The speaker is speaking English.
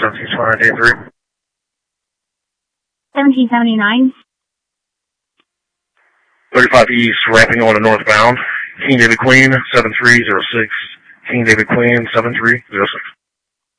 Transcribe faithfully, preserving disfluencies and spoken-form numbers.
seventeen twenty-three. seventeen seventy-nine. thirty-five East, ramping on to northbound. King David Queen, seven three zero six. King David Queen, seven three zero six.